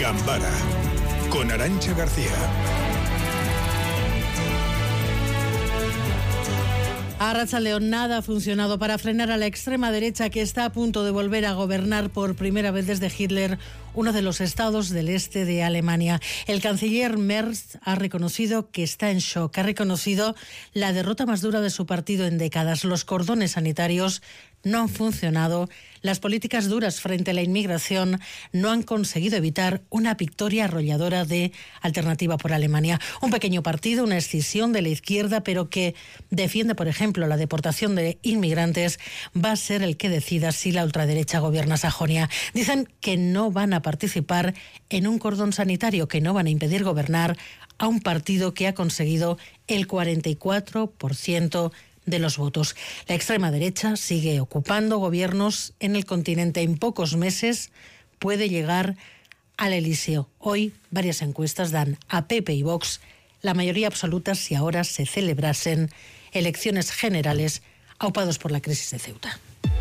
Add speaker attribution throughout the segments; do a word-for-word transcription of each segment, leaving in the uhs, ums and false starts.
Speaker 1: Gambara con Arantxa García.
Speaker 2: Arratsaldeon, nada ha funcionado para frenar a la extrema derecha que está a punto de volver a gobernar por primera vez desde Hitler uno de los estados del este de Alemania. El canciller Merz ha reconocido que está en shock, ha reconocido la derrota más dura de su partido en décadas. Los cordones sanitarios no han funcionado, las políticas duras frente a la inmigración no han conseguido evitar una victoria arrolladora de Alternativa por Alemania. Un pequeño partido, una escisión de la izquierda, pero que defiende, por ejemplo, la deportación de inmigrantes, va a ser el que decida si la ultraderecha gobierna Sajonia. Dicen que no van a participar en un cordón sanitario, que no van a impedir gobernar a un partido que ha conseguido el cuarenta y cuatro por ciento de los votos. La extrema derecha sigue ocupando gobiernos en el continente. En pocos meses puede llegar al Elíseo. Hoy varias encuestas dan a P P y Vox la mayoría absoluta si ahora se celebrasen elecciones generales aupados por la crisis de Ceuta.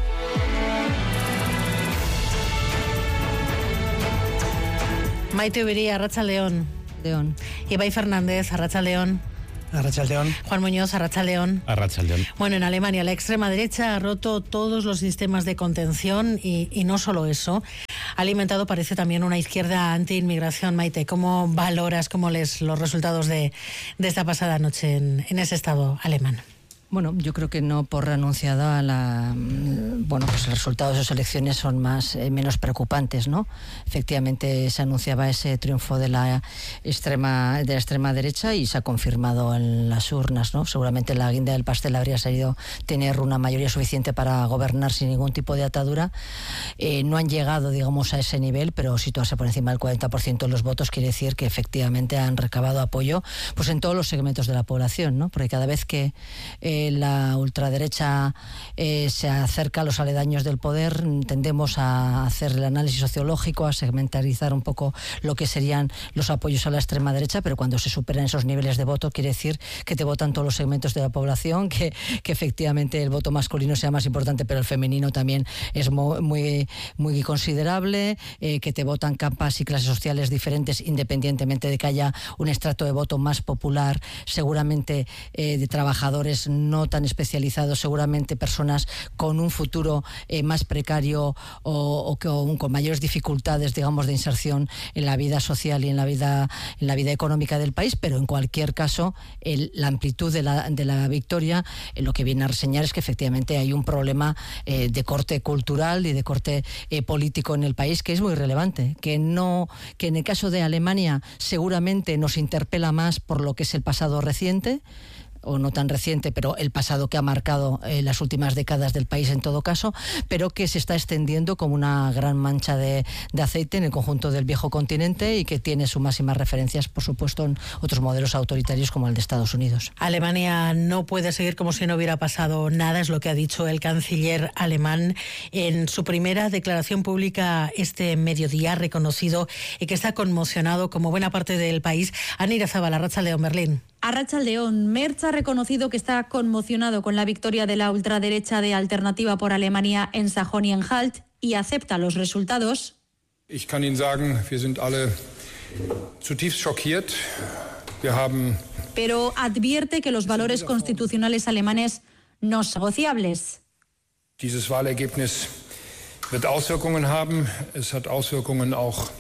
Speaker 2: Maite Ubiría, Arratsaldeon.
Speaker 3: León.
Speaker 2: Ibai Fernández, Arratsaldeon.
Speaker 4: Arratsaldeon.
Speaker 2: Juan Muñoz, Arratsaldeon.
Speaker 4: Arratsaldeon.
Speaker 2: Bueno, en Alemania la extrema derecha ha roto todos los sistemas de contención y, y no solo eso, ha alimentado, parece, también una izquierda anti-inmigración. Maite, ¿cómo valoras, cómo lees los resultados de, de esta pasada noche en, en ese estado alemán?
Speaker 3: Bueno, yo creo que no por renunciada a la... Bueno, pues los resultados de esas elecciones son más eh, menos preocupantes, ¿no? Efectivamente se anunciaba ese triunfo de la extrema de la extrema derecha y se ha confirmado en las urnas, ¿no? Seguramente la guinda del pastel habría sido tener una mayoría suficiente para gobernar sin ningún tipo de atadura. Eh, no han llegado, digamos, a ese nivel, pero situarse por encima del cuarenta por ciento de los votos quiere decir que efectivamente han recabado apoyo, pues en todos los segmentos de la población, ¿no? Porque cada vez que eh, la ultraderecha eh, se acerca a los aledaños del poder, tendemos a hacer el análisis sociológico, a segmentarizar un poco lo que serían los apoyos a la extrema derecha, pero cuando se superan esos niveles de voto quiere decir que te votan todos los segmentos de la población, que, que efectivamente el voto masculino sea más importante, pero el femenino también es muy, muy, muy considerable, eh, que te votan capas y clases sociales diferentes independientemente de que haya un estrato de voto más popular, seguramente eh, de trabajadores no tan especializados, seguramente personas con un futuro eh, más precario o, o con, con mayores dificultades, digamos, de inserción en la vida social y en la vida en la vida económica del país, pero en cualquier caso el, la amplitud de la, de la victoria eh, lo que viene a reseñar es que efectivamente hay un problema eh, de corte cultural y de corte eh, político en el país que es muy relevante, que no que en el caso de Alemania seguramente nos interpela más por lo que es el pasado reciente, o no tan reciente, pero el pasado que ha marcado eh, las últimas décadas del país en todo caso, pero que se está extendiendo como una gran mancha de, de aceite en el conjunto del viejo continente y que tiene sus máximas referencias, por supuesto, en otros modelos autoritarios como el de Estados Unidos.
Speaker 2: Alemania no puede seguir como si no hubiera pasado nada, es lo que ha dicho el canciller alemán en su primera declaración pública este mediodía, reconocido y que está conmocionado como buena parte del país. Ana Irazabal, Arratsaldeon, Berlín.
Speaker 5: Arratsaldeon, Merz ha reconocido que está conmocionado con la victoria de la ultraderecha de Alternativa por Alemania en Sajonia-Anhalt y acepta los resultados.
Speaker 6: Ich kann Ihnen sagen, wir sind alle zutiefst schockiert. Wir haben
Speaker 5: Pero advierte que los valores constitucionales alemanes no son negociables.
Speaker 6: Dieses Wahlergebnis wird Auswirkungen haben. Es hat Auswirkungen auch.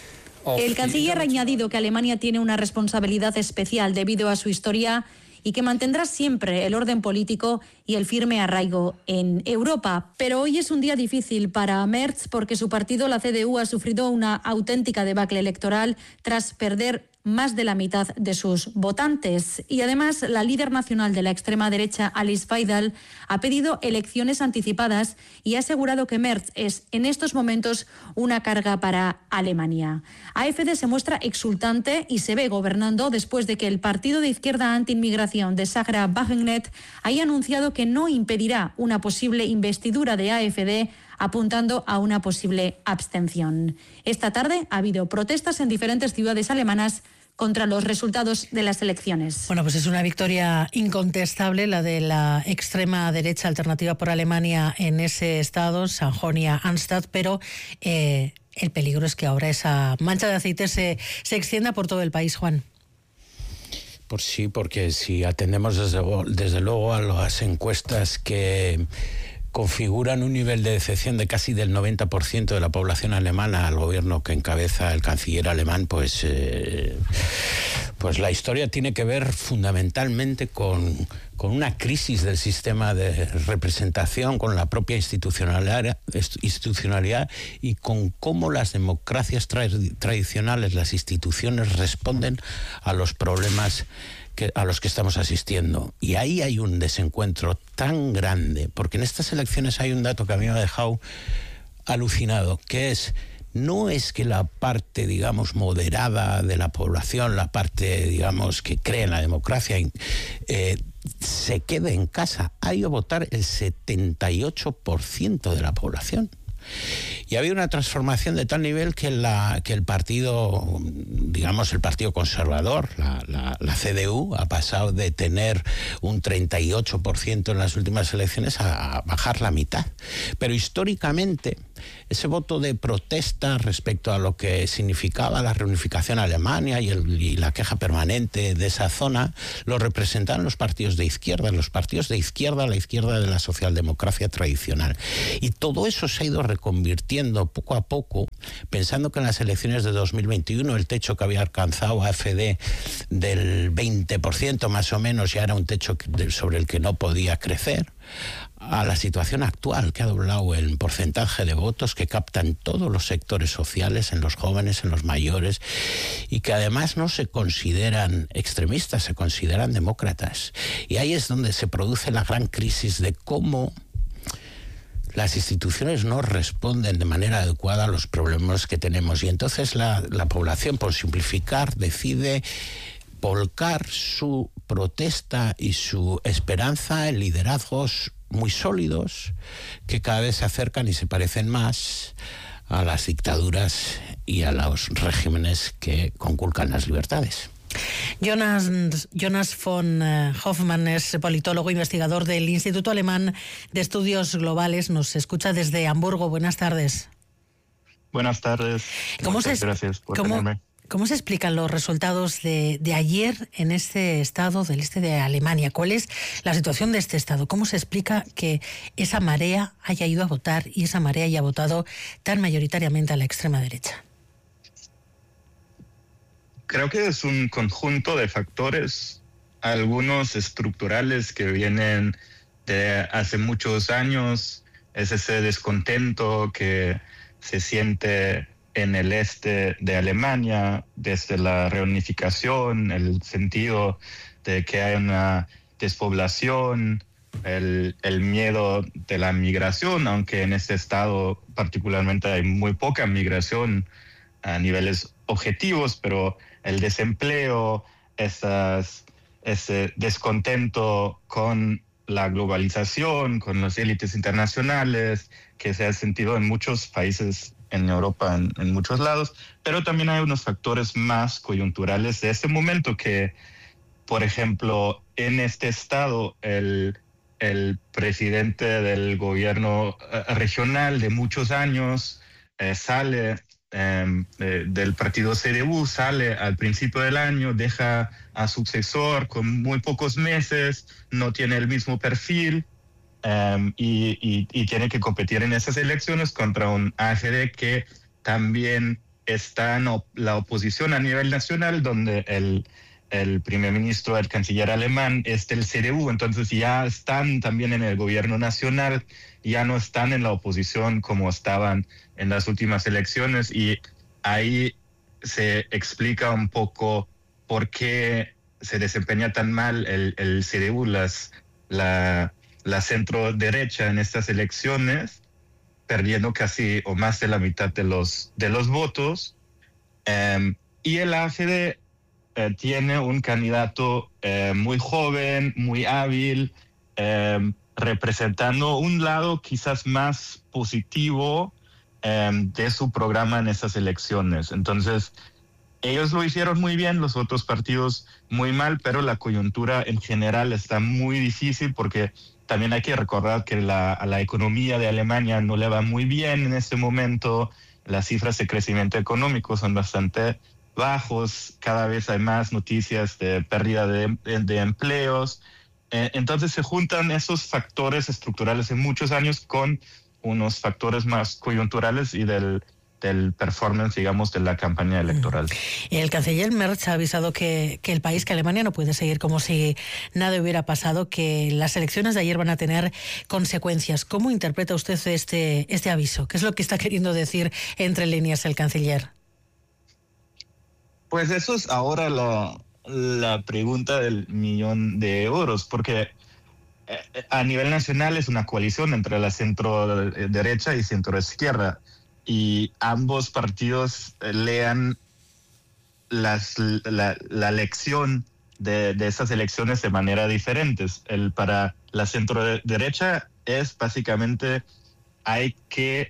Speaker 5: El canciller ha añadido que Alemania tiene una responsabilidad especial debido a su historia y que mantendrá siempre el orden político y el firme arraigo en Europa. Pero hoy es un día difícil para Merz porque su partido, la C D U, ha sufrido una auténtica debacle electoral tras perder más de la mitad de sus votantes. Y además, la líder nacional de la extrema derecha, Alice Weidel, ha pedido elecciones anticipadas y ha asegurado que Merz es, en estos momentos, una carga para Alemania. A F D se muestra exultante y se ve gobernando después de que el partido de izquierda anti-inmigración de Sarah Wagenknecht haya anunciado que no impedirá una posible investidura de A F D, apuntando a una posible abstención. Esta tarde ha habido protestas en diferentes ciudades alemanas contra los resultados de las elecciones.
Speaker 2: Bueno, pues es una victoria incontestable la de la extrema derecha Alternativa por Alemania en ese estado, Sajonia-Anhalt, pero eh, el peligro es que ahora esa mancha de aceite se, se extienda por todo el país, Juan.
Speaker 4: Pues sí, porque si atendemos desde, desde luego a las encuestas que configuran un nivel de decepción de casi del noventa por ciento de la población alemana al gobierno que encabeza el canciller alemán, pues, eh, pues la historia tiene que ver fundamentalmente con, con una crisis del sistema de representación, con la propia institucionalidad, institucionalidad y con cómo las democracias tra tradicionales, las instituciones responden a los problemas Que, a los que estamos asistiendo. Y ahí hay un desencuentro tan grande, porque en estas elecciones hay un dato que a mí me ha dejado alucinado, que es, no es que la parte, digamos, moderada de la población, la parte, digamos, que cree en la democracia, eh, se quede en casa. Ha ido a votar el setenta y ocho por ciento de la población. Y ha habido una transformación de tal nivel que, la, que el partido, digamos el partido conservador, la, la, la C D U, ha pasado de tener un treinta y ocho por ciento en las últimas elecciones a, a bajar la mitad. Pero históricamente, ese voto de protesta respecto a lo que significaba la reunificación a Alemania y, el, y la queja permanente de esa zona, lo representaban los partidos de izquierda, los partidos de izquierda, la izquierda de la socialdemocracia tradicional. Y todo eso se ha ido reconvirtiendo poco a poco, pensando que en las elecciones de dos mil veintiuno el techo que había alcanzado A F D del veinte por ciento más o menos ya era un techo sobre el que no podía crecer, a la situación actual, que ha doblado el porcentaje de votos que captan todos los sectores sociales, en los jóvenes, en los mayores, y que además no se consideran extremistas, se consideran demócratas. Y ahí es donde se produce la gran crisis de cómo las instituciones no responden de manera adecuada a los problemas que tenemos. Y entonces la, la población, por simplificar, decide volcar su protesta y su esperanza en liderazgos muy sólidos que cada vez se acercan y se parecen más a las dictaduras y a los regímenes que conculcan las libertades.
Speaker 2: Jonas, Jonas von Hoffmann es politólogo, investigador del Instituto Alemán de Estudios Globales. Nos escucha desde Hamburgo. Buenas tardes.
Speaker 7: Buenas tardes.
Speaker 2: ¿Cómo
Speaker 7: Muchas
Speaker 2: se,
Speaker 7: gracias por
Speaker 2: ¿cómo,
Speaker 7: tenerme.
Speaker 2: ¿Cómo se explican los resultados de, de ayer en este estado del este de Alemania? ¿Cuál es la situación de este estado? ¿Cómo se explica que esa marea haya ido a votar y esa marea haya votado tan mayoritariamente a la extrema derecha?
Speaker 7: Creo que es un conjunto de factores, algunos estructurales que vienen de hace muchos años. Es ese descontento que se siente en el este de Alemania desde la reunificación, el sentido de que hay una despoblación, el, el miedo de la migración, aunque en este estado particularmente hay muy poca migración a niveles objetivos, pero el desempleo, esas, ese descontento con la globalización, con las élites internacionales, que se ha sentido en muchos países en Europa, en, en muchos lados, pero también hay unos factores más coyunturales de este momento que, por ejemplo, en este estado, el, el presidente del gobierno eh, regional de muchos años eh, sale eh, eh, del partido C D U, sale al principio del año, deja a sucesor con muy pocos meses, no tiene el mismo perfil, Um, y, y, y tiene que competir en esas elecciones contra un A F D que también está en op la oposición a nivel nacional, donde el, el primer ministro, el canciller alemán, es del C D U. Entonces ya están también en el gobierno nacional, ya no están en la oposición como estaban en las últimas elecciones, y ahí se explica un poco por qué se desempeña tan mal el, el C D U, las, la... la centro derecha en estas elecciones, perdiendo casi o más de la mitad de los, de los votos. Um, y el A F D uh, tiene un candidato uh, muy joven, muy hábil, um, representando un lado quizás más positivo um, de su programa en estas elecciones. Entonces, ellos lo hicieron muy bien, los otros partidos muy mal, pero la coyuntura en general está muy difícil porque también hay que recordar que la, a la economía de Alemania no le va muy bien en este momento, las cifras de crecimiento económico son bastante bajos, cada vez hay más noticias de pérdida de, de, de empleos. Eh, entonces se juntan esos factores estructurales de muchos años con unos factores más coyunturales y del, del performance, digamos, de la campaña electoral.
Speaker 2: El canciller Merz ha avisado que, que el país, que Alemania, no puede seguir como si nada hubiera pasado, que las elecciones de ayer van a tener consecuencias. ¿Cómo interpreta usted este, este aviso? ¿Qué es lo que está queriendo decir entre líneas el canciller?
Speaker 7: Pues eso es ahora la, la pregunta del millón de euros, porque a nivel nacional es una coalición entre la centro derecha y centro izquierda, y ambos partidos lean las, la, la lección de, de esas elecciones de manera diferentes. El, para la centro derecha es básicamente hay que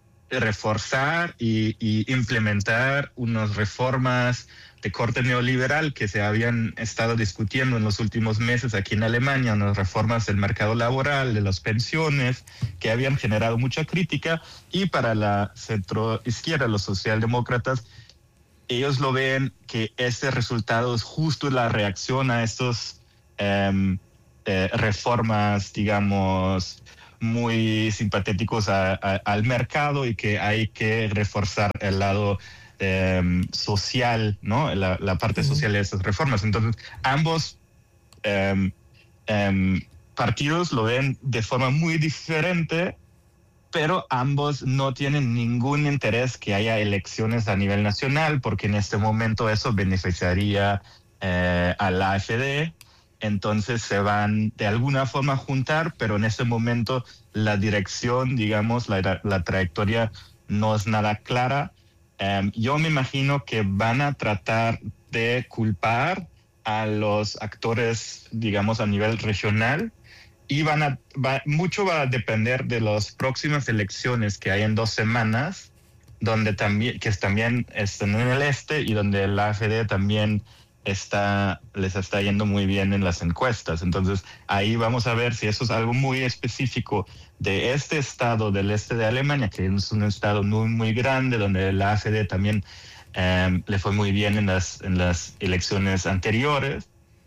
Speaker 7: reforzar y, y implementar unas reformas de corte neoliberal que se habían estado discutiendo en los últimos meses aquí en Alemania, unas reformas del mercado laboral, de las pensiones, que habían generado mucha crítica. Y para la centroizquierda, los socialdemócratas, ellos lo ven que este resultado es justo la reacción a estas eh, eh, reformas, digamos, muy simpatéticos a, a, al mercado, y que hay que reforzar el lado eh, social, ¿no? La, la parte social de estas reformas. Entonces, ambos eh, eh, partidos lo ven de forma muy diferente, pero ambos no tienen ningún interés que haya elecciones a nivel nacional, porque en este momento eso beneficiaría eh, a la AfD. Entonces se van de alguna forma a juntar, pero en ese momento la dirección, digamos, la, la trayectoria no es nada clara. Um, yo me imagino que van a tratar de culpar a los actores, digamos, a nivel regional, y van a, va, mucho va a depender de las próximas elecciones que hay en dos semanas, donde también, que también están en el este, y donde la AfD también está, les está yendo muy bien en las encuestas. Entonces ahí vamos a ver si eso es algo muy específico de este estado del este de Alemania, que es un estado muy muy grande, donde la AfD también eh, le fue muy bien en las, en las elecciones anteriores,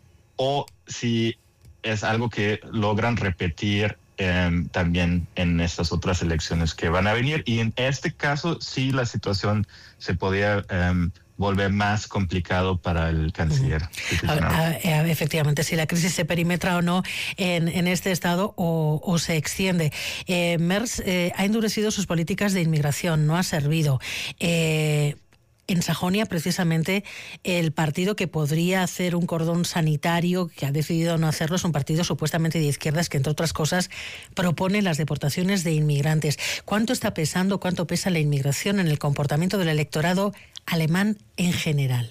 Speaker 7: o si es algo que logran repetir eh, también en estas otras elecciones que van a venir. Y en este caso sí la situación se podía eh, volver más complicado para el canciller.
Speaker 2: Uh-huh. a, a, efectivamente, si la crisis se perimetra o no en, en este estado o, o se extiende. Eh, Merz eh, ha endurecido sus políticas de inmigración, no ha servido. Eh, En Sajonia, precisamente, el partido que podría hacer un cordón sanitario, que ha decidido no hacerlo, es un partido supuestamente de izquierdas que, entre otras cosas, propone las deportaciones de inmigrantes. ¿Cuánto está pesando, cuánto pesa la inmigración en el comportamiento del electorado alemán en general?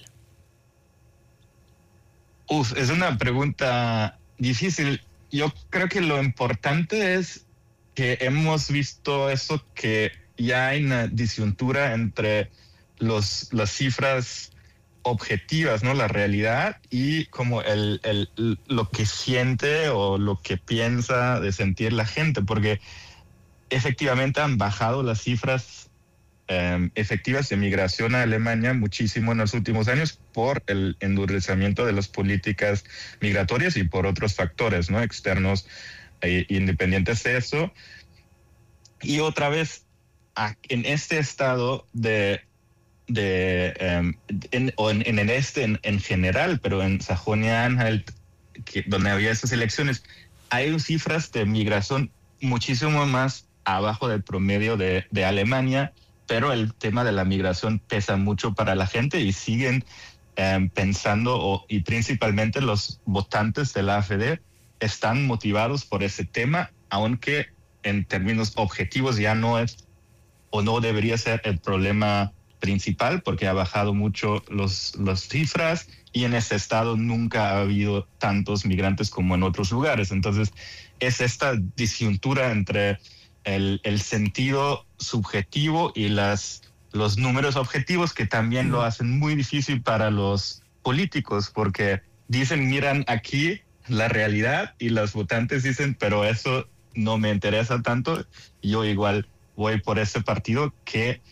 Speaker 7: Uf, es una pregunta difícil. Yo creo que lo importante es que hemos visto eso, que ya hay una disyuntura entre Los, las cifras objetivas, ¿no? La realidad, y como el, el, lo que siente o lo que piensa de sentir la gente, porque efectivamente han bajado las cifras eh, efectivas de migración a Alemania muchísimo en los últimos años por el endurecimiento de las políticas migratorias y por otros factores, ¿no? Externos e independientes de eso. Y otra vez, en este estado de de um, en, o en, en el este en, en general, pero en Sajonia-Anhalt, que, donde había esas elecciones, hay cifras de migración muchísimo más abajo del promedio de, de Alemania, pero el tema de la migración pesa mucho para la gente, y siguen um, pensando, o, y principalmente los votantes de la AfD están motivados por ese tema, aunque en términos objetivos ya no es o no debería ser el problema principal, porque ha bajado mucho los, las cifras, y en este estado nunca ha habido tantos migrantes como en otros lugares. Entonces es esta disyuntura entre el, el sentido subjetivo y las, los números objetivos, que también lo hacen muy difícil para los políticos, porque dicen, miran aquí la realidad, y los votantes dicen, pero eso no me interesa tanto, yo igual voy por ese partido que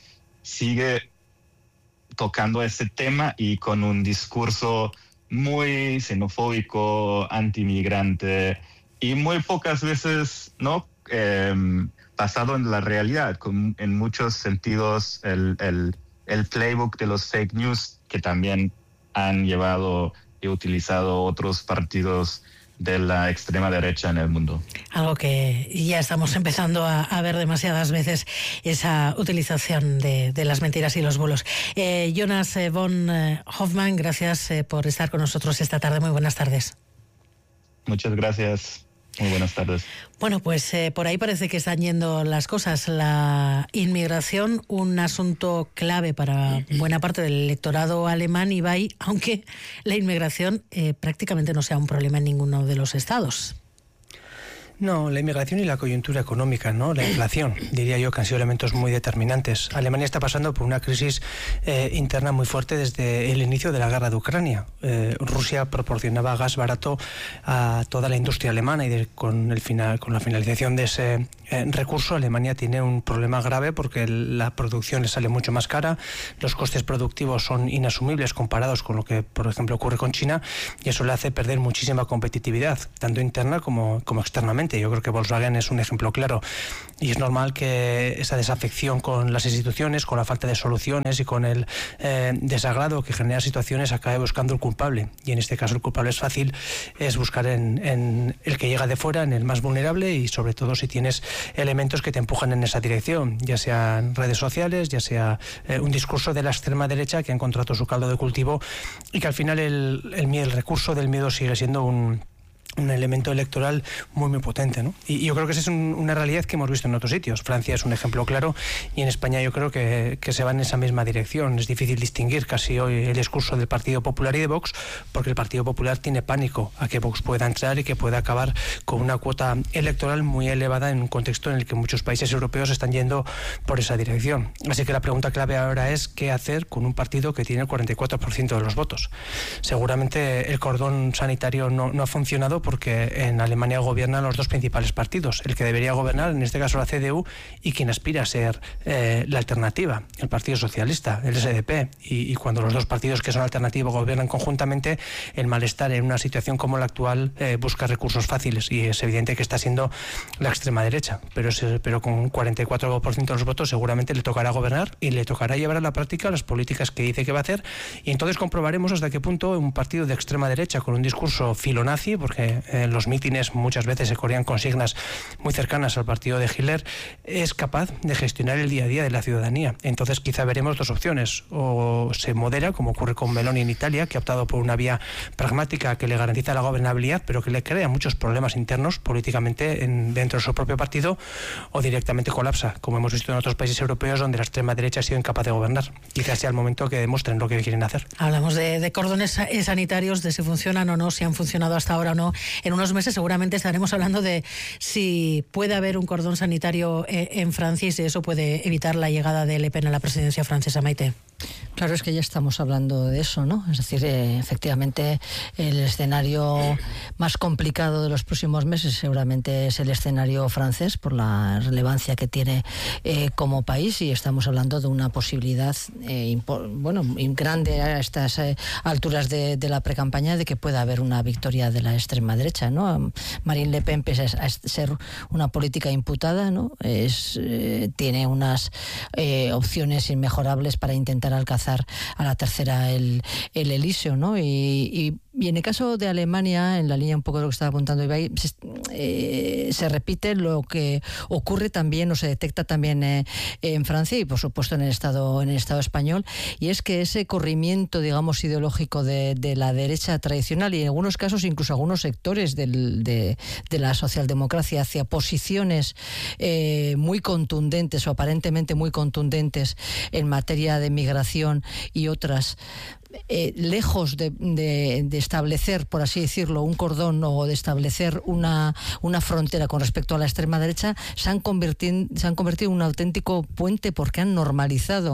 Speaker 7: sigue tocando ese tema y con un discurso muy xenofóbico, antimigrante y muy pocas veces, ¿no? Eh, basado en la realidad, con, en muchos sentidos el, el, el playbook de los fake news que también han llevado y utilizado otros partidos de la extrema derecha en el mundo.
Speaker 2: Algo que ya estamos empezando a, a ver demasiadas veces, esa utilización de, de las mentiras y los bulos. Eh, Jonas von Hoffmann, gracias eh, por estar con nosotros esta tarde. Muy buenas tardes.
Speaker 7: Muchas gracias. Muy buenas tardes.
Speaker 2: Bueno, pues eh, por ahí parece que están yendo las cosas. La inmigración, un asunto clave para buena parte del electorado alemán, Ibai, aunque la inmigración eh, prácticamente no sea un problema en ninguno de los estados.
Speaker 8: No, la inmigración y la coyuntura económica, ¿no? La inflación, diría yo que han sido elementos muy determinantes. Alemania está pasando por una crisis eh, interna muy fuerte desde el inicio de la guerra de Ucrania. Eh, Rusia proporcionaba gas barato a toda la industria alemana y de, con, el final, con la finalización de ese eh, recurso, Alemania tiene un problema grave porque la producción le sale mucho más cara, los costes productivos son inasumibles comparados con lo que, por ejemplo, ocurre con China, y eso le hace perder muchísima competitividad, tanto interna como, como externamente. Yo creo que Volkswagen es un ejemplo claro y es normal que esa desafección con las instituciones, con la falta de soluciones y con el eh, desagrado que genera situaciones acabe buscando el culpable, y en este caso el culpable es fácil, es buscar en, en el que llega de fuera, en el más vulnerable, y sobre todo si tienes elementos que te empujan en esa dirección, ya sean redes sociales, ya sea eh, un discurso de la extrema derecha que ha encontrado su caldo de cultivo y que al final el, el, el recurso del miedo sigue siendo un un elemento electoral muy muy potente, ¿no? Y yo creo que esa es un, una realidad que hemos visto en otros sitios. Francia es un ejemplo claro y en España yo creo que, que se va en esa misma dirección. Es difícil distinguir casi hoy el discurso del Partido Popular y de Vox, porque el Partido Popular tiene pánico a que Vox pueda entrar y que pueda acabar con una cuota electoral muy elevada en un contexto en el que muchos países europeos están yendo por esa dirección. Así que la pregunta clave ahora es qué hacer con un partido que tiene el cuarenta y cuatro por ciento de los votos. Seguramente el cordón sanitario no, no ha funcionado porque en Alemania gobiernan los dos principales partidos, el que debería gobernar, en este caso la C D U, y quien aspira a ser eh, la alternativa, el Partido Socialista, el S D P, y, y cuando los dos partidos que son alternativos gobiernan conjuntamente, el malestar en una situación como la actual eh, busca recursos fáciles, y es evidente que está siendo la extrema derecha, pero, se, pero con cuarenta y cuatro por ciento de los votos seguramente le tocará gobernar y le tocará llevar a la práctica las políticas que dice que va a hacer, y entonces comprobaremos hasta qué punto un partido de extrema derecha con un discurso filonazi, porque en los mítines muchas veces se corrían consignas muy cercanas al partido de Hitler, es capaz de gestionar el día a día de la ciudadanía. Entonces quizá veremos dos opciones: o se modera, como ocurre con Meloni en Italia, que ha optado por una vía pragmática que le garantiza la gobernabilidad, pero que le crea muchos problemas internos políticamente en, dentro de su propio partido, o directamente colapsa, como hemos visto en otros países europeos donde la extrema derecha ha sido incapaz de gobernar. Quizás sea el momento que demuestren lo que quieren hacer.
Speaker 2: Hablamos de, de cordones sanitarios, de si funcionan o no, si han funcionado hasta ahora o no. En unos meses seguramente estaremos hablando de si puede haber un cordón sanitario en Francia y si eso puede evitar la llegada de Le Pen a la presidencia francesa. Maite.
Speaker 3: Claro, es que ya estamos hablando de eso, ¿no? Es decir, eh, efectivamente el escenario más complicado de los próximos meses seguramente es el escenario francés por la relevancia que tiene eh, como país, y estamos hablando de una posibilidad eh, impo- bueno, grande a estas eh, alturas de, de la precampaña de que pueda haber una victoria de la extrema derecha, ¿no? Marine Le Pen, pese a ser una política imputada, ¿no? Es, eh, tiene unas eh, opciones inmejorables para intentar alcanzar a la tercera el, el Elíseo, ¿no? Y, y, y en el caso de Alemania, en la línea un poco de lo que estaba apuntando Ibai, se, eh, se repite lo que ocurre también o se detecta también eh, en Francia y por supuesto en el Estado en el Estado español, y es que ese corrimiento, digamos, ideológico de, de la derecha tradicional, y en algunos casos incluso algunos sectores del, de, de la socialdemocracia hacia posiciones eh, muy contundentes o aparentemente muy contundentes en materia de migración y otras, eh, lejos de, de, de establecer, por así decirlo, un cordón o de establecer una, una frontera con respecto a la extrema derecha, se han convertido, se han convertido en un auténtico puente porque han normalizado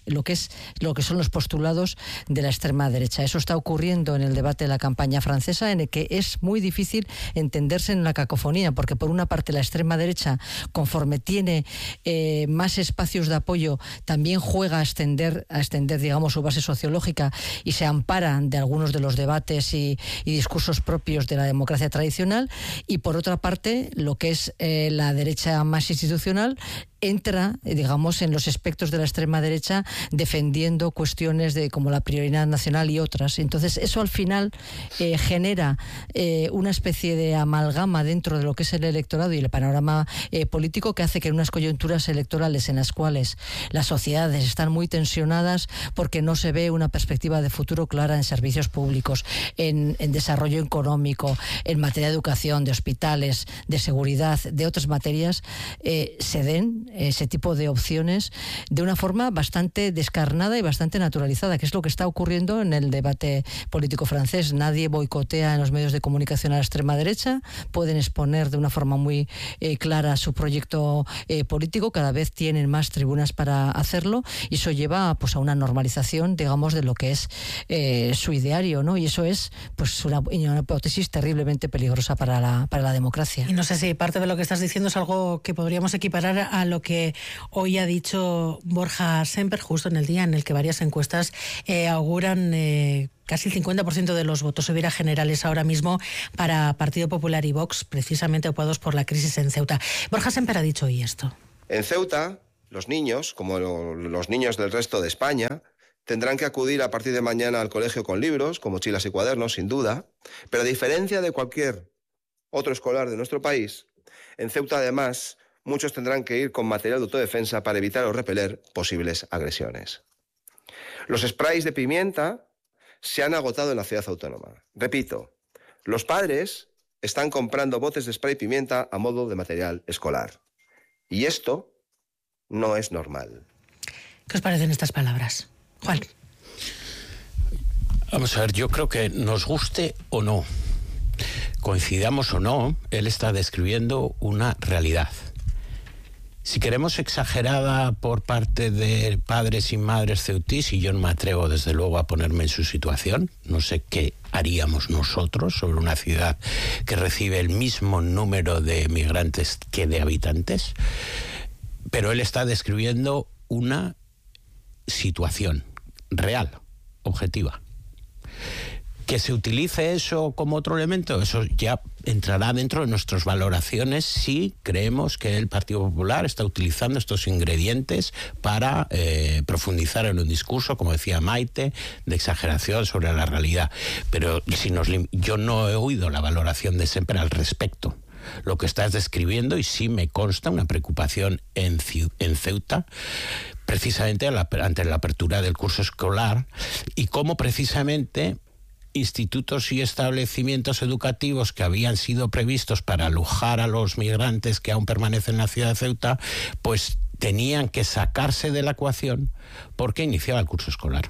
Speaker 3: lo que es lo que son los postulados de la extrema derecha. Eso está ocurriendo en el debate de la campaña francesa, en el que es muy difícil entenderse en la cacofonía, porque por una parte la extrema derecha, conforme tiene eh, más espacios de apoyo, también juega a extender, a extender, digamos, su base sociológica y se ampara de algunos de los debates y, y discursos propios de la democracia tradicional, y por otra parte lo que es eh, la derecha más institucional entra, digamos, en los espectros de la extrema derecha defendiendo cuestiones de como la prioridad nacional y otras. Entonces eso al final eh, genera eh, una especie de amalgama dentro de lo que es el electorado y el panorama eh, político, que hace que en unas coyunturas electorales en las cuales las sociedades están muy tensionadas porque no se ve una perspectiva de futuro clara en servicios públicos, en, en desarrollo económico, en materia de educación, de hospitales, de seguridad, de otras materias, eh, se den ese tipo de opciones de una forma bastante descarnada y bastante naturalizada, que es lo que está ocurriendo en el debate político francés. Nadie boicotea en los medios de comunicación a la extrema derecha, pueden exponer de una forma muy eh, clara su proyecto eh, político, cada vez tienen más tribunas para hacerlo, y eso lleva pues a una normalización, digamos, de lo que es eh, su ideario, ¿no? Y eso es pues una, una hipótesis terriblemente peligrosa para la, para la democracia.
Speaker 2: Y no sé si parte de lo que estás diciendo es algo que podríamos equiparar a lo que hoy ha dicho Borja Semper, justo en el día en el que varias encuestas eh, auguran eh, casi el cincuenta por ciento de los votos hubiera generales ahora mismo para Partido Popular y Vox, precisamente ocupados por la crisis en Ceuta. Borja Semper ha dicho hoy esto.
Speaker 9: En Ceuta, los niños, como lo, los niños del resto de España, tendrán que acudir a partir de mañana al colegio con libros, con mochilas y cuadernos, sin duda, pero a diferencia de cualquier otro escolar de nuestro país, en Ceuta además muchos tendrán que ir con material de autodefensa para evitar o repeler posibles agresiones. Los sprays de pimienta se han agotado en la ciudad autónoma. Repito, los padres están comprando botes de spray pimienta a modo de material escolar. Y esto no es normal.
Speaker 2: ¿Qué os parecen estas palabras? Juan.
Speaker 4: Vamos a ver, yo creo que nos guste o no, coincidamos o no, él está describiendo una realidad. Si queremos exagerada por parte de padres y madres ceutís, y yo no me atrevo desde luego a ponerme en su situación, no sé qué haríamos nosotros sobre una ciudad que recibe el mismo número de migrantes que de habitantes, pero él está describiendo una situación real, objetiva. Que se utilice eso como otro elemento, eso ya entrará dentro de nuestras valoraciones si creemos que el Partido Popular está utilizando estos ingredientes para eh, profundizar en un discurso, como decía Maite, de exageración sobre la realidad. Pero si nos, yo no he oído la valoración de Semper al respecto. Lo que estás describiendo, y sí me consta una preocupación en, en Ceuta, precisamente ante la apertura del curso escolar, y cómo precisamente institutos y establecimientos educativos que habían sido previstos para alojar a los migrantes que aún permanecen en la ciudad de Ceuta, pues tenían que sacarse de la ecuación porque iniciaba el curso escolar.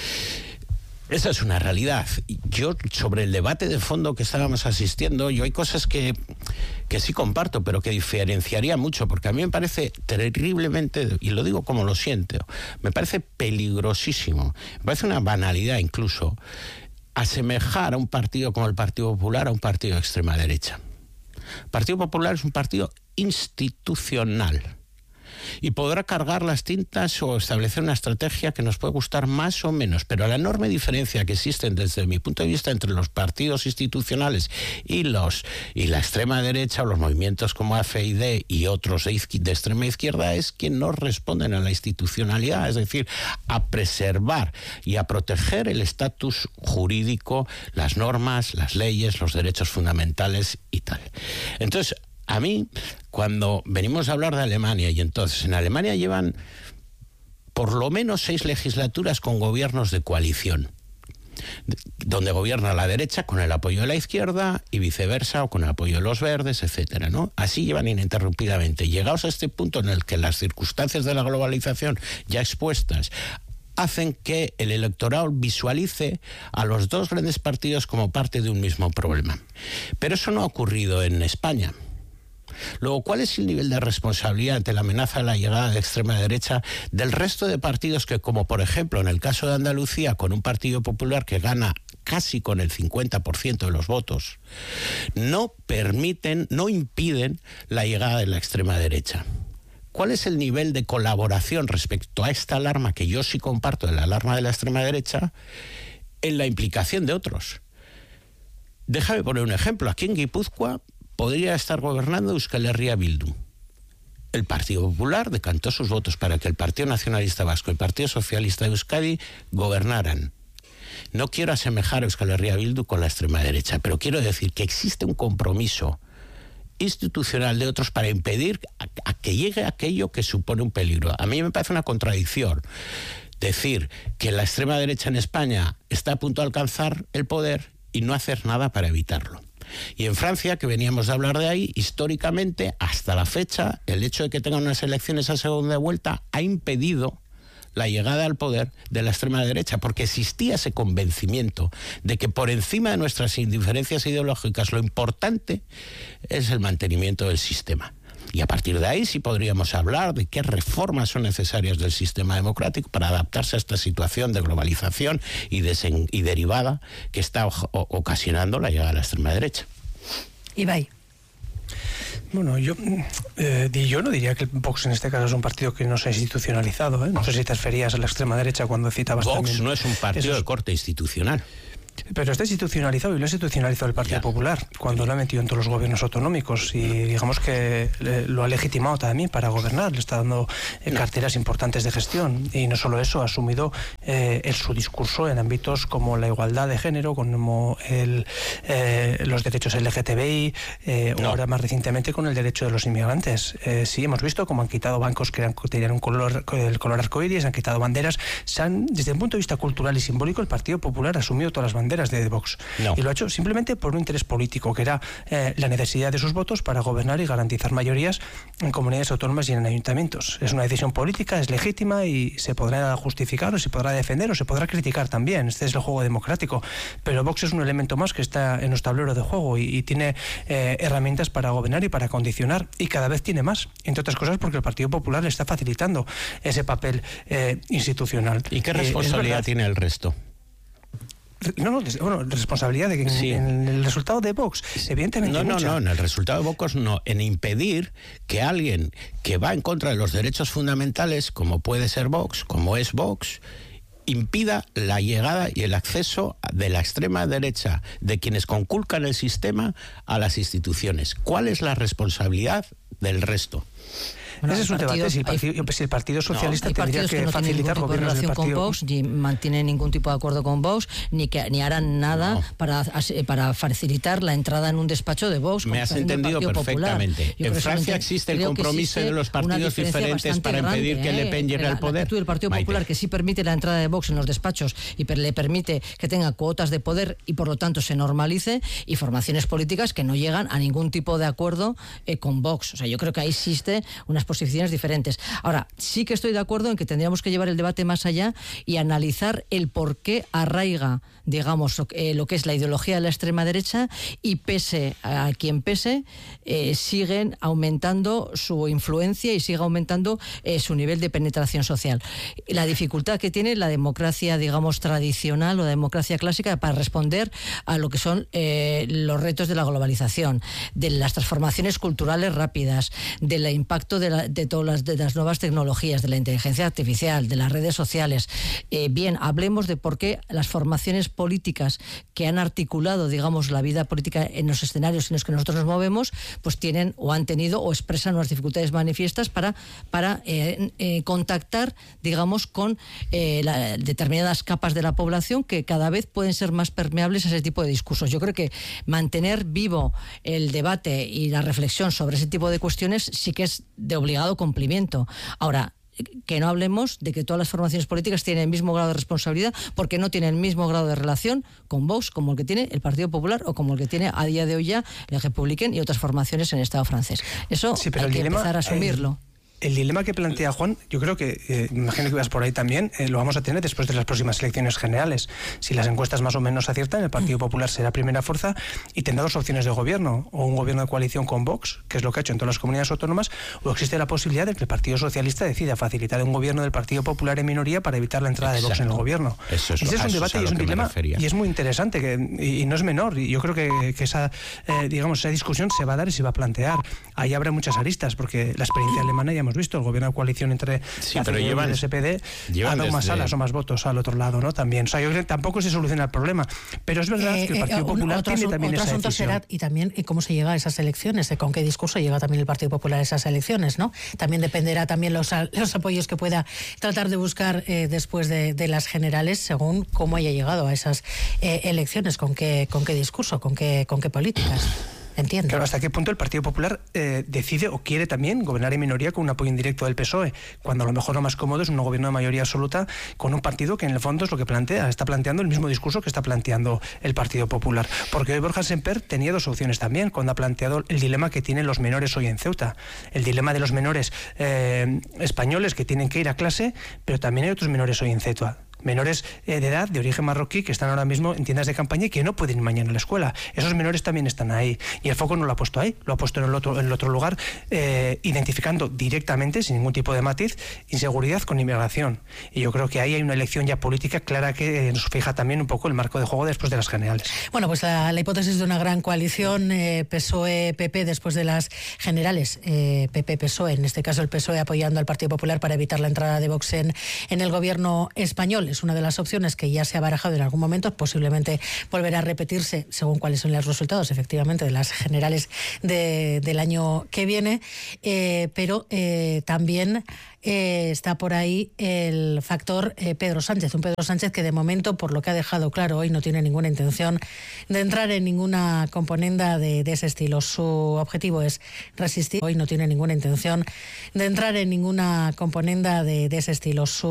Speaker 4: Esa es una realidad. Yo, sobre el debate de fondo que estábamos asistiendo, yo hay cosas que, que sí comparto, pero que diferenciaría mucho, porque a mí me parece terriblemente, y lo digo como lo siento, me parece peligrosísimo, me parece una banalidad incluso, asemejar a un partido como el Partido Popular a un partido de extrema derecha. El Partido Popular es un partido institucional y podrá cargar las tintas o establecer una estrategia que nos puede gustar más o menos, pero la enorme diferencia que existe desde mi punto de vista entre los partidos institucionales y los y la extrema derecha o los movimientos como A F I D y otros de, de extrema izquierda es que no responden a la institucionalidad, es decir, a preservar y a proteger el estatus jurídico, las normas, las leyes, los derechos fundamentales y tal. Entonces, a mí, cuando venimos a hablar de Alemania, y entonces en Alemania llevan por lo menos seis legislaturas con gobiernos de coalición, donde gobierna la derecha con el apoyo de la izquierda y viceversa, o con el apoyo de los verdes, etcétera, ¿no? Así llevan ininterrumpidamente. Llegados a este punto en el que las circunstancias de la globalización ya expuestas hacen que el electorado visualice a los dos grandes partidos como parte de un mismo problema. Pero eso no ha ocurrido en España. Luego, ¿cuál es el nivel de responsabilidad ante la amenaza de la llegada de la extrema derecha del resto de partidos que, como por ejemplo en el caso de Andalucía, con un Partido Popular que gana casi con el cincuenta por ciento de los votos, no permiten, no impiden la llegada de la extrema derecha? ¿Cuál es el nivel de colaboración respecto a esta alarma, que yo sí comparto, de la alarma de la extrema derecha, en la implicación de otros? Déjame poner un ejemplo. Aquí en Guipúzcoa podría estar gobernando Euskal Herria Bildu. El Partido Popular decantó sus votos para que el Partido Nacionalista Vasco y el Partido Socialista de Euskadi gobernaran. No quiero asemejar a Euskal Herria Bildu con la extrema derecha, pero quiero decir que existe un compromiso institucional de otros para impedir a, a que llegue aquello que supone un peligro. A mí me parece una contradicción decir que la extrema derecha en España está a punto de alcanzar el poder y no hacer nada para evitarlo. Y en Francia, que veníamos de hablar de ahí, históricamente, hasta la fecha, el hecho de que tengan unas elecciones a segunda vuelta ha impedido la llegada al poder de la extrema derecha, porque existía ese convencimiento de que por encima de nuestras indiferencias ideológicas lo importante es el mantenimiento del sistema. Y a partir de ahí sí podríamos hablar de qué reformas son necesarias del sistema democrático para adaptarse a esta situación de globalización y, desen- y derivada que está o- ocasionando la llegada a la extrema derecha.
Speaker 2: Ibai.
Speaker 8: Bueno, yo, eh, yo no diría que el Vox en este caso es un partido que no se ha institucionalizado, ¿eh? No sé si te referías a la extrema derecha cuando citabas
Speaker 4: Vox
Speaker 8: también.
Speaker 4: no es un partido
Speaker 8: esos...
Speaker 4: de corte institucional.
Speaker 8: Pero está institucionalizado y lo ha institucionalizado el Partido
Speaker 4: Ya.
Speaker 8: Popular cuando lo ha metido en todos los gobiernos autonómicos y digamos que eh, lo ha legitimado también para gobernar, le está dando eh,
Speaker 4: No.
Speaker 8: carteras importantes de gestión y no solo eso, ha asumido eh, en su discurso en ámbitos como la igualdad de género, como el, eh, los derechos L G T B I eh,
Speaker 4: No.
Speaker 8: o ahora más recientemente con el derecho de los inmigrantes. Eh, sí, hemos visto cómo han quitado bancos que eran, tenían un color, el color arcoíris, han quitado banderas, se han, desde el punto de vista cultural y simbólico el Partido Popular ha asumido todas las banderas de Vox.
Speaker 4: No.
Speaker 8: Y lo ha hecho simplemente por un interés político, que era eh, la necesidad de sus votos para gobernar y garantizar mayorías en comunidades autónomas y en ayuntamientos. Es una decisión política, es legítima y se podrá justificar o se podrá defender o se podrá criticar también. Este es el juego democrático. Pero Vox es un elemento más que está en los tableros de juego y, y tiene eh, herramientas para gobernar y para condicionar, y cada vez tiene más, entre otras cosas porque el Partido Popular le está facilitando ese papel eh, institucional.
Speaker 4: ¿Y qué
Speaker 8: Eh,
Speaker 4: responsabilidad
Speaker 8: es verdad,
Speaker 4: tiene el resto?
Speaker 8: No, no, bueno, responsabilidad de que
Speaker 4: Sí.
Speaker 8: en el resultado de Vox, evidentemente.
Speaker 4: No, no,
Speaker 8: mucha.
Speaker 4: no, en el resultado de Vox no, en impedir que alguien que va en contra de los derechos fundamentales, como puede ser Vox, como es Vox, impida la llegada y el acceso de la extrema derecha, de quienes conculcan el sistema, a las instituciones. ¿Cuál es la responsabilidad del resto?
Speaker 8: Bueno, ese es un
Speaker 3: partido,
Speaker 8: debate. Si el
Speaker 3: hay,
Speaker 8: Partido, si el partido Socialista
Speaker 3: hay
Speaker 8: tendría
Speaker 3: partidos
Speaker 8: que,
Speaker 3: que no tienen ningún
Speaker 8: facilitar
Speaker 3: tipo de
Speaker 8: gobiernos del
Speaker 3: relación con
Speaker 8: partido.
Speaker 3: Vox, ni mantienen ningún tipo de acuerdo con Vox, ni que ni harán nada
Speaker 4: No.
Speaker 3: para, para facilitar la entrada en un despacho de Vox.
Speaker 4: Me has entendido perfectamente. En Francia existe el compromiso de los partidos diferentes para impedir que Le Pen llegue al poder.
Speaker 3: El Partido Popular,
Speaker 4: Maite,
Speaker 3: que sí permite la entrada de Vox en los despachos y per- le permite que tenga cuotas de poder y por lo tanto se normalice, y formaciones políticas que no llegan a ningún tipo de acuerdo eh, con Vox. O sea, yo creo que ahí existe unas posiciones diferentes. Ahora, sí que estoy de acuerdo en que tendríamos que llevar el debate más allá y analizar el por qué arraiga, digamos, eh, lo que es la ideología de la extrema derecha, y pese a quien pese, eh, siguen aumentando su influencia y sigue aumentando eh, su nivel de penetración social. La dificultad que tiene la democracia, digamos, tradicional o la democracia clásica para responder a lo que son eh, los retos de la globalización, de las transformaciones culturales rápidas, del impacto de, la, de todas las, de las nuevas tecnologías, de la inteligencia artificial, de las redes sociales. Eh, bien, hablemos de por qué las formaciones políticas que han articulado, digamos, la vida política en los escenarios en los que nosotros nos movemos, pues tienen o han tenido o expresan unas dificultades manifiestas para, para eh, eh, contactar, digamos, con eh, la, determinadas capas de la población que cada vez pueden ser más permeables a ese tipo de discursos. Yo creo que mantener vivo el debate y la reflexión sobre ese tipo de cuestiones sí que es de obligado cumplimiento. Ahora, que no hablemos de que todas las formaciones políticas tienen el mismo grado de responsabilidad, porque no tienen el mismo grado de relación con Vox como el que tiene el Partido Popular o como el que tiene a día de hoy ya el Republican y otras formaciones en el Estado francés. Eso
Speaker 8: Sí, pero
Speaker 3: hay
Speaker 8: el
Speaker 3: que
Speaker 8: dilema,
Speaker 3: empezar a asumirlo.
Speaker 8: Eh, el dilema que plantea Juan, yo creo que, eh, imagino que vas por ahí también, eh, lo vamos a tener después de las próximas elecciones generales. Si las encuestas más o menos aciertan, el Partido Popular será primera fuerza y tendrá dos opciones de gobierno, o un gobierno de coalición con Vox, que es lo que ha hecho en todas las comunidades autónomas, o existe la posibilidad de que el Partido Socialista decida facilitar un gobierno del Partido Popular en minoría para evitar la entrada Exacto. de Vox en el gobierno.
Speaker 4: Eso es,
Speaker 8: Ese es un debate y es un dilema, y es muy interesante, que, y, y no es menor, y yo creo que, que esa, eh, digamos, esa discusión se va a dar y se va a plantear. Ahí habrá muchas aristas, porque la experiencia alemana ya hemos visto, el gobierno de coalición entre
Speaker 4: sí,
Speaker 8: la
Speaker 4: pero llevan,
Speaker 8: y el S P D ha dado más alas o más votos al otro lado, ¿no? También, o sea, yo creo que tampoco se soluciona el problema, pero es verdad eh, que el Partido eh, Popular otro, tiene también
Speaker 2: otro
Speaker 8: esa
Speaker 2: asunto
Speaker 8: decisión.
Speaker 2: Será, y también y cómo se llega a esas elecciones, eh, con qué discurso llega también el Partido Popular a esas elecciones, ¿no? También dependerá también los, los apoyos que pueda tratar de buscar eh, después de, de las generales, según cómo haya llegado a esas eh, elecciones, con qué, con qué discurso, con qué, con qué políticas. Entiendo.
Speaker 8: Claro, hasta qué punto el Partido Popular eh, decide o quiere también gobernar en minoría con un apoyo indirecto del P S O E, cuando a lo mejor lo más cómodo es un gobierno de mayoría absoluta con un partido que en el fondo es lo que plantea, está planteando el mismo discurso que está planteando el Partido Popular. Porque hoy Borja Semper tenía dos opciones también, cuando ha planteado el dilema que tienen los menores hoy en Ceuta. El dilema de los menores eh, españoles que tienen que ir a clase, pero también hay otros menores hoy en Ceuta. Menores eh, de edad, de origen marroquí, que están ahora mismo en tiendas de campaña y que no pueden ir mañana a la escuela. Esos menores también están ahí. Y el foco no lo ha puesto ahí, lo ha puesto en el otro, en el otro lugar, eh, identificando directamente, sin ningún tipo de matiz, inseguridad con inmigración. Y yo creo que ahí hay una elección ya política clara que eh, nos fija también un poco el marco de juego después de las generales.
Speaker 2: Bueno, pues la, la hipótesis de una gran coalición eh, P S O E-P P después de las generales, eh, P P-P S O E, en este caso el P S O E apoyando al Partido Popular para evitar la entrada de Vox en, en el gobierno español. Es una de las opciones que ya se ha barajado en algún momento, posiblemente volverá a repetirse según cuáles son los resultados, efectivamente, de las generales de, del año que viene, eh, pero eh, también eh, está por ahí el factor eh, Pedro Sánchez, un Pedro Sánchez que de momento, por lo que ha dejado claro hoy, no tiene ninguna intención de entrar en ninguna componenda de, de ese estilo. Su objetivo es resistir, hoy no tiene ninguna intención de entrar en ninguna componenda de, de ese estilo. Su